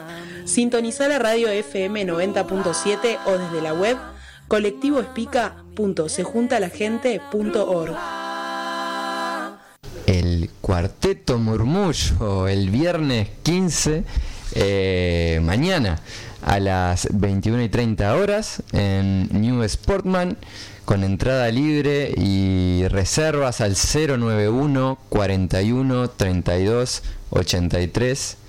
Sintoniza la radio FM 90.7 o desde la web colectivoespica.sejuntalagente.org. El Cuarteto Murmullo, el viernes 15, mañana a las 21:30 en New Sportman, con entrada libre y reservas al 091 41 32 83